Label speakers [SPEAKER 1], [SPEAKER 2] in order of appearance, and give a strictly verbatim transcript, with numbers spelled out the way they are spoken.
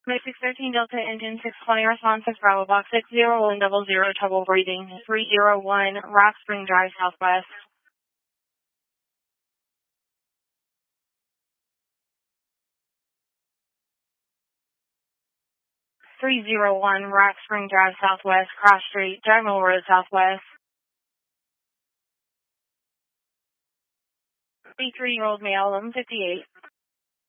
[SPEAKER 1] six thirteen Delta Engine six twenty responsive Bravo Box six zero one double zero trouble breathing three zero one Rock Spring Drive Southwest. three zero one Rock Spring Drive Southwest, Cross Street, Jackmel Road Southwest. thirty-three-year-old male, eleven fifty-eight.